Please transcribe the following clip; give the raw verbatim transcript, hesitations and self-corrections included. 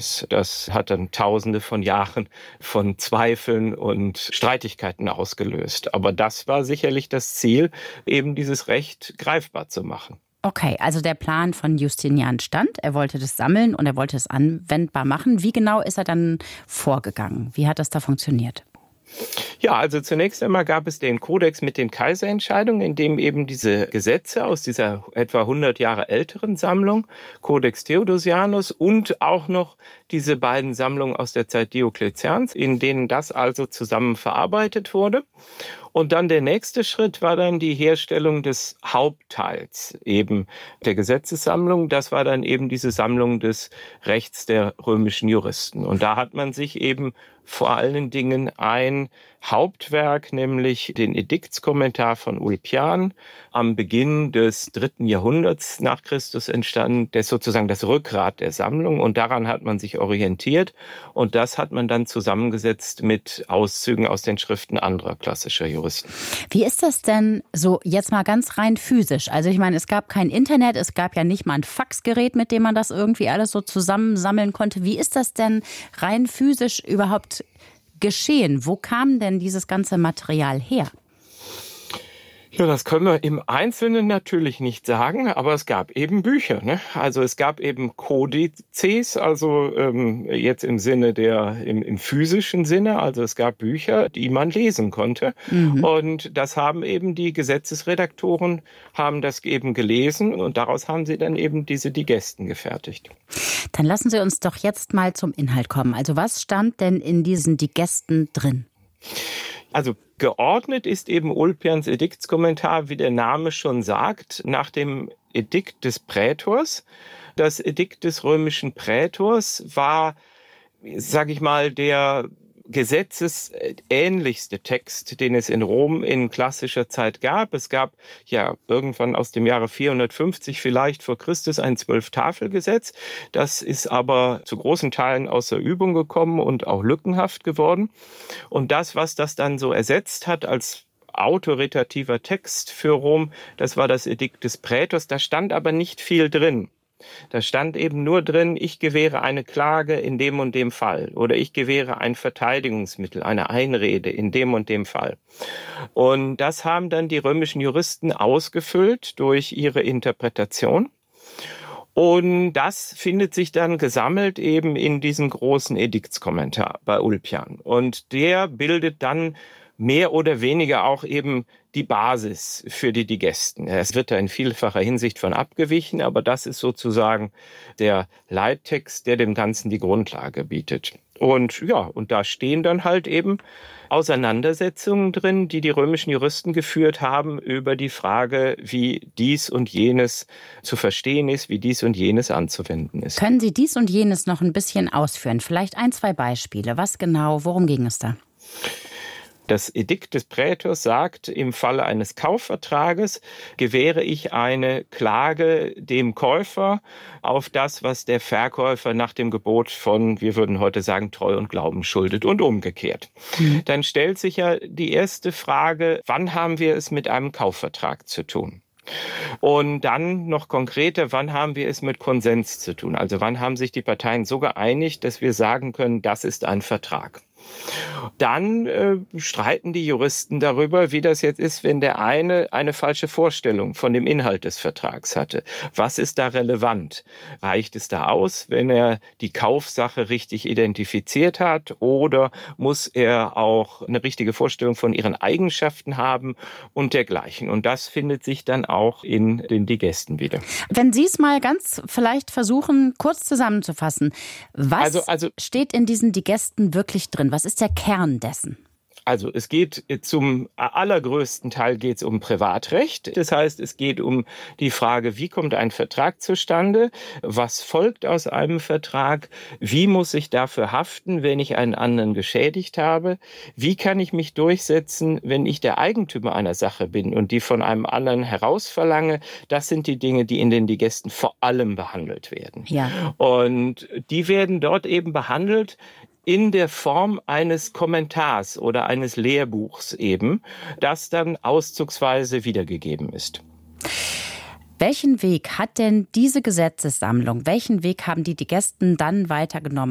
ist. Das hat dann Tausende von Jahren von Zweifeln und Streitigkeiten ausgelöst. Aber das war sicherlich das Ziel, eben dieses Recht greifbar zu machen. Okay, also der Plan von Justinian stand. Er wollte das sammeln und er wollte es anwendbar machen. Wie genau ist er dann vorgegangen? Wie hat das da funktioniert? Ja, also zunächst einmal gab es den Kodex mit den Kaiserentscheidungen, in dem eben diese Gesetze aus dieser etwa hundert Jahre älteren Sammlung, Codex Theodosianus, und auch noch diese beiden Sammlungen aus der Zeit Diokletians, in denen das also zusammen verarbeitet wurde. Und dann der nächste Schritt war dann die Herstellung des Hauptteils eben der Gesetzessammlung. Das war dann eben diese Sammlung des Rechts der römischen Juristen. Und da hat man sich eben vor allen Dingen ein Hauptwerk, nämlich den Ediktskommentar von Ulpian, am Beginn des dritten Jahrhunderts nach Christus entstanden. Das ist sozusagen das Rückgrat der Sammlung und daran hat man sich orientiert. Und das hat man dann zusammengesetzt mit Auszügen aus den Schriften anderer klassischer Juristen. Wie ist das denn so jetzt mal ganz rein physisch? Also ich meine, es gab kein Internet, es gab ja nicht mal ein Faxgerät, mit dem man das irgendwie alles so zusammensammeln konnte. Wie ist das denn rein physisch überhaupt geschehen? Wo kam denn dieses ganze Material her? Ja, das können wir im Einzelnen natürlich nicht sagen, aber es gab eben Bücher, ne? Also es gab eben Kodizes, also ähm, jetzt im Sinne der, im, im physischen Sinne, also es gab Bücher, die man lesen konnte. Mhm. Und das haben eben die Gesetzesredaktoren, haben das eben gelesen und daraus haben sie dann eben diese Digesten gefertigt. Dann lassen Sie uns doch jetzt mal zum Inhalt kommen. Also was stand denn in diesen Digesten drin? Also geordnet ist eben Ulpians Ediktskommentar, wie der Name schon sagt, nach dem Edikt des Prätors. Das Edikt des römischen Prätors war, sage ich mal, der gesetzesähnlichste Text, den es in Rom in klassischer Zeit gab. Es gab ja irgendwann aus dem Jahre vierhundertfünfzig vielleicht vor Christus ein Zwölf-Tafel-Gesetz. Das ist aber zu großen Teilen außer Übung gekommen und auch lückenhaft geworden. Und das, was das dann so ersetzt hat als autoritativer Text für Rom, das war das Edikt des Prätors. Da stand aber nicht viel drin. Da stand eben nur drin, ich gewähre eine Klage in dem und dem Fall oder ich gewähre ein Verteidigungsmittel, eine Einrede in dem und dem Fall. Und das haben dann die römischen Juristen ausgefüllt durch ihre Interpretation. Und das findet sich dann gesammelt eben in diesem großen Ediktskommentar bei Ulpian. Und der bildet dann mehr oder weniger auch eben die Basis für die Digesten. Es wird da in vielfacher Hinsicht von abgewichen, aber das ist sozusagen der Leittext, der dem Ganzen die Grundlage bietet. Und ja, und da stehen dann halt eben Auseinandersetzungen drin, die die römischen Juristen geführt haben über die Frage, wie dies und jenes zu verstehen ist, wie dies und jenes anzuwenden ist. Können Sie dies und jenes noch ein bisschen ausführen? Vielleicht ein, zwei Beispiele. Was genau, worum ging es da? Das Edikt des Prätors sagt, im Falle eines Kaufvertrages gewähre ich eine Klage dem Käufer auf das, was der Verkäufer nach dem Gebot von, wir würden heute sagen, Treu und Glauben schuldet und umgekehrt. Mhm. Dann stellt sich ja die erste Frage, wann haben wir es mit einem Kaufvertrag zu tun? Und dann noch konkreter, wann haben wir es mit Konsens zu tun? Also wann haben sich die Parteien so geeinigt, dass wir sagen können, das ist ein Vertrag? Dann äh, streiten die Juristen darüber, wie das jetzt ist, wenn der eine eine falsche Vorstellung von dem Inhalt des Vertrags hatte. Was ist da relevant? Reicht es da aus, wenn er die Kaufsache richtig identifiziert hat, oder muss er auch eine richtige Vorstellung von ihren Eigenschaften haben und dergleichen? Und das findet sich dann auch in den Digesten wieder. Wenn Sie es mal ganz vielleicht versuchen, kurz zusammenzufassen, was also, also, steht in diesen Digesten wirklich drin? Was ist der Kern dessen? Also es geht zum allergrößten Teil geht es um Privatrecht. Das heißt, es geht um die Frage, wie kommt ein Vertrag zustande? Was folgt aus einem Vertrag? Wie muss ich dafür haften, wenn ich einen anderen geschädigt habe? Wie kann ich mich durchsetzen, wenn ich der Eigentümer einer Sache bin und die von einem anderen herausverlange? Das sind die Dinge, die in den Digesten vor allem behandelt werden. Ja. Und die werden dort eben behandelt in der Form eines Kommentars oder eines Lehrbuchs eben, das dann auszugsweise wiedergegeben ist. Welchen Weg hat denn diese Gesetzessammlung, welchen Weg haben die Digesten dann weitergenommen?